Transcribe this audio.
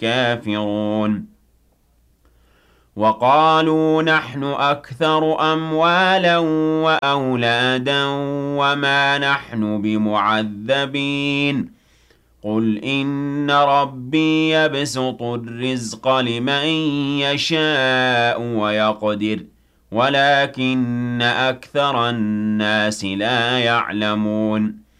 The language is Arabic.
كافرون وقالوا نحن أكثر أموالا وأولادا وما نحن بمعذبين قل إن ربي يبسط الرزق لمن يشاء ويقدر ولكن أكثر الناس لا يعلمون